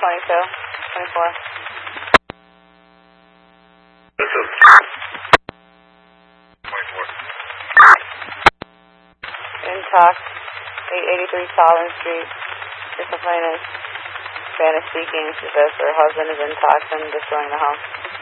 24. This is 24. Intox, 883 Solon Street. Your complaint is Spanish speaking. She says her husband is intox and destroying the house.